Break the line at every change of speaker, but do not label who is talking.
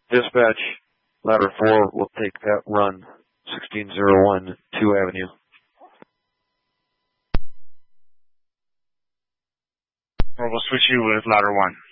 Dispatch, ladder 4 will take that run, 1601 2 Avenue.
Or we'll switch you with ladder 1.